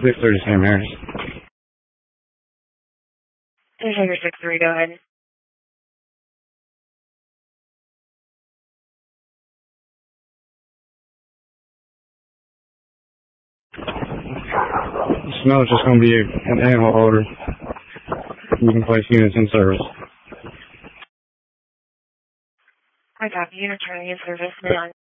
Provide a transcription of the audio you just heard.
630 St. Mary's. Sugar 63, go ahead. The smell is just going to be an animal odor. You can place units in service. I copy. Unit turning in service now.